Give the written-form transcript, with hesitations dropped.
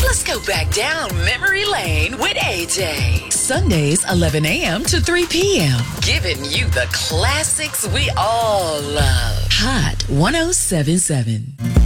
Let's go back down memory lane with AJ. Sundays, 11 a.m. to 3 p.m. Giving you the classics we all love. Hot 107.7.